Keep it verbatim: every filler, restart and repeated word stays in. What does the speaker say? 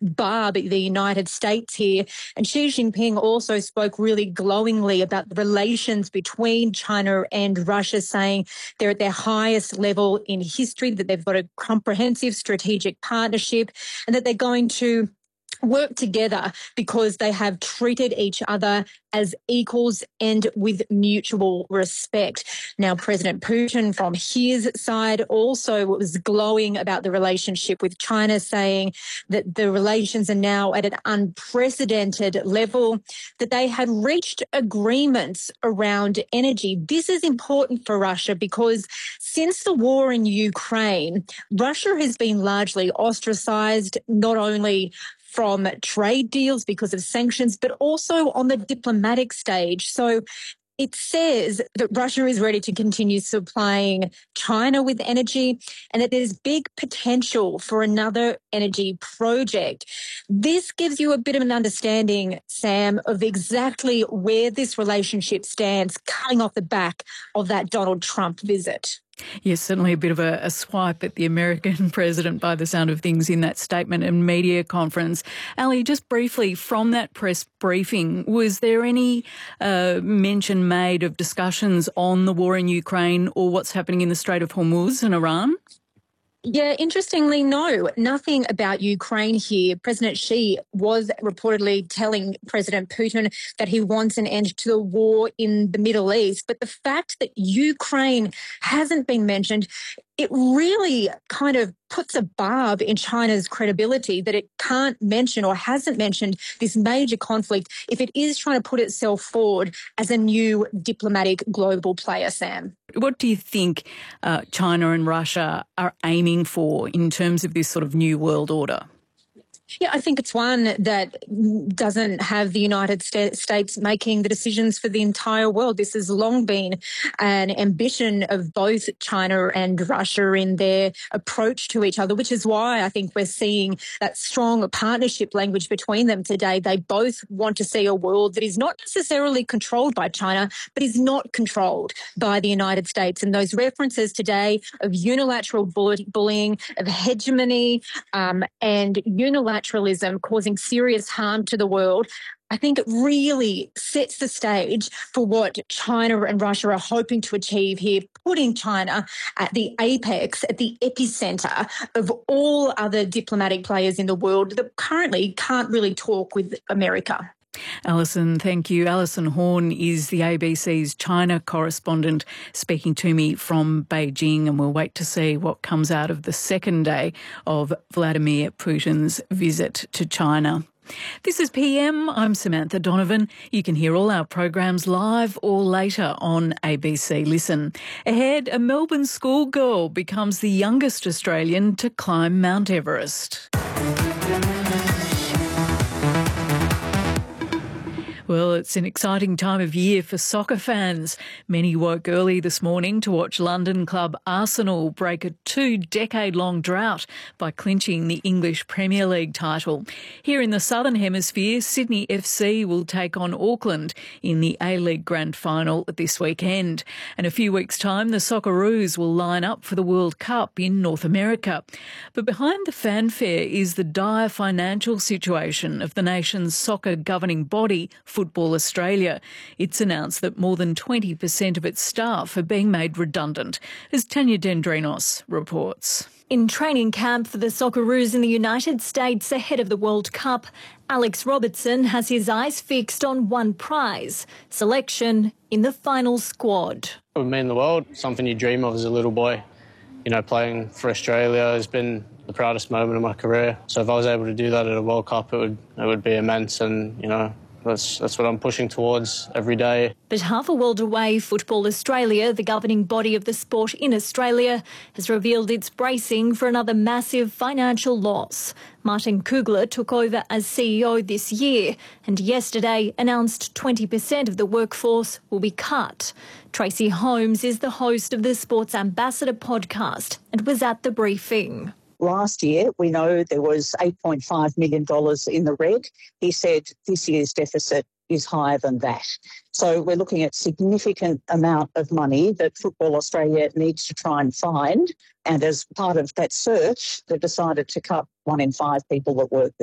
barb the United States here. And Xi Jinping also spoke really glowingly about the relations between China and Russia, saying they're at their highest level in history, that they've got a comprehensive strategic partnership, and that they're going to work together because they have treated each other as equals and with mutual respect. Now, President Putin from his side also was glowing about the relationship with China, saying that the relations are now at an unprecedented level, that they had reached agreements around energy. This is important for Russia because since the war in Ukraine, Russia has been largely ostracized, not only from trade deals because of sanctions, but also on the diplomatic stage. So it says that Russia is ready to continue supplying China with energy and that there's big potential for another energy project. This gives you a bit of an understanding, Sam, of exactly where this relationship stands coming off the back of that Donald Trump visit. Yes, certainly a bit of a, a swipe at the American president by the sound of things in that statement and media conference. Ali, just briefly, from that press briefing, was there any uh, mention made of discussions on the war in Ukraine or what's happening in the Strait of Hormuz and Iran? Yeah, interestingly, no, nothing about Ukraine here. President Xi was reportedly telling President Putin that he wants an end to the war in the Middle East. But the fact that Ukraine hasn't been mentioned, it really kind of puts a barb in China's credibility that it can't mention or hasn't mentioned this major conflict if it is trying to put itself forward as a new diplomatic global player, Sam. What do you think uh, China and Russia are aiming for in terms of this sort of new world order? Yeah, I think it's one that doesn't have the United States making the decisions for the entire world. This has long been an ambition of both China and Russia in their approach to each other, which is why I think we're seeing that strong partnership language between them today. They both want to see a world that is not necessarily controlled by China, but is not controlled by the United States. And those references today of unilateral bullying, of hegemony, um, and unilateral causing serious harm to the world, I think it really sets the stage for what China and Russia are hoping to achieve here, putting China at the apex, at the epicenter of all other diplomatic players in the world that currently can't really talk with America. Alison, thank you. Alison Horn is the A B C's China correspondent speaking to me from Beijing, and we'll wait to see what comes out of the second day of Vladimir Putin's visit to China. This is P M. I'm Samantha Donovan. You can hear all our programs live or later on A B C Listen. Ahead, a Melbourne schoolgirl becomes the youngest Australian to climb Mount Everest. Well, it's an exciting time of year for soccer fans. Many woke early this morning to watch London club Arsenal break a two-decade-long drought by clinching the English Premier League title. Here in the Southern Hemisphere, Sydney F C will take on Auckland in the A-League Grand Final this weekend. And a few weeks' time, the Socceroos will line up for the World Cup in North America. But behind the fanfare is the dire financial situation of the nation's soccer governing body, Football Australia. It's announced that more than twenty percent of its staff are being made redundant, as Tanya Dendrinos reports. In training camp for the Socceroos in the United States ahead of the World Cup, Alex Robertson has his eyes fixed on one prize, selection in the final squad. It would mean the world, something you dream of as a little boy. You know, playing for Australia has been the proudest moment of my career. So if I was able to do that at a World Cup, it would it would be immense, and, you know, That's, that's what I'm pushing towards every day. But half a world away, Football Australia, the governing body of the sport in Australia, has revealed it's bracing for another massive financial loss. Martin Kugler took over as C E O this year and yesterday announced twenty percent of the workforce will be cut. Tracy Holmes is the host of the Sports Ambassador podcast and was at the briefing. Last year, we know there was eight point five million dollars in the red. He said this year's deficit is higher than that. So we're looking at significant amount of money that Football Australia needs to try and find. And as part of that search, they've decided to cut one in five people that work there.